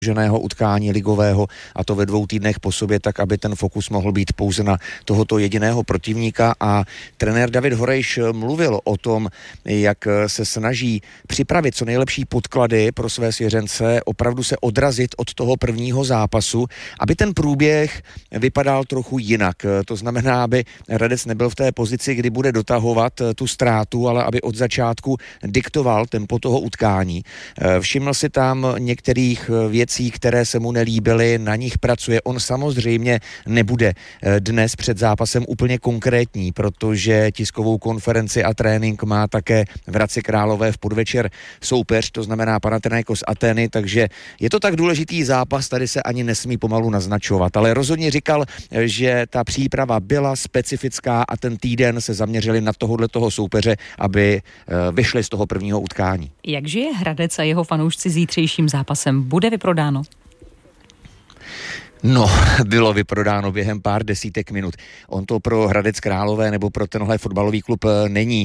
ženého utkání ligového, a to ve 2 týdnech po sobě, tak aby ten fokus mohl být pouze na tohoto jediného protivníka. A trenér David Horejš mluvil o tom, jak se snaží připravit co nejlepší podklady pro své svěřence, opravdu se odrazit od toho prvního zápasu, aby ten průběh vypadal trochu jinak. To znamená, aby Hradec nebyl v té pozici, kdy bude dotahovat tu ztrátu, ale aby od začátku diktoval tempo toho utkání. Všiml si tam některých věcí, které se mu nelíbily, na nich pracuje. On samozřejmě nebude dnes před zápasem úplně konkrétní, protože tiskovou konferenci a trénink má také v Hradci Králové v podvečer soupeř, to znamená Panathinaikos Atény, takže je to tak důležitý zápas, tady se ani nesmí pomalu naznačovat, ale rozhodně říkal, že ta příprava byla specifická a ten týden se zaměřili na tohoto soupeře, aby vyšli z toho prvního utkání. Jak žije Hradec a jeho fanoušci zítřejším zápasem? Bude vyprodáno? No, bylo vyprodáno během pár desítek minut. On to pro Hradec Králové nebo pro tenhle fotbalový klub není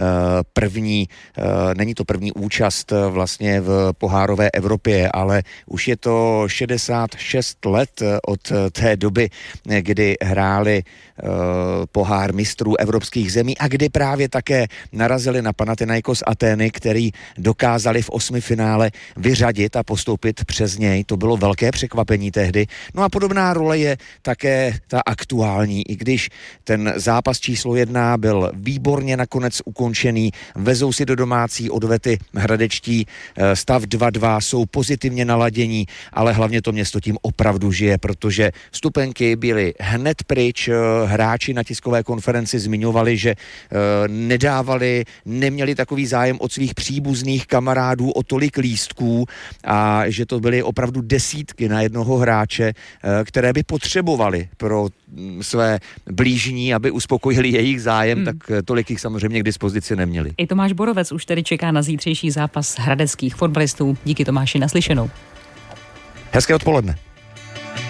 to první účast vlastně v pohárové Evropě, ale už je to 66 let od té doby, kdy hráli pohár mistrů evropských zemí a kdy právě také narazili na Panathinaikos Atény, který dokázali v 8. finále vyřadit a postoupit přes něj. To bylo velké překvapení tehdy. No a podobná role je také ta aktuální, i když ten zápas číslo 1 byl výborně nakonec ukončený, vezou si do domácí odvety hradečtí, stav 2-2, jsou pozitivně naladění, ale hlavně to město tím opravdu žije, protože vstupenky byly hned pryč, hráči na tiskové konferenci zmiňovali, že neměli takový zájem od svých příbuzných kamarádů o tolik lístků a že to byly opravdu desítky na jednoho hráče, které by potřebovali pro své blížní, aby uspokojili jejich zájem, tak tolik jich samozřejmě k dispozici neměli. I Tomáš Borovec už tedy čeká na zítřejší zápas hradeckých fotbalistů. Díky, Tomáši, naslyšenou. Hezké odpoledne.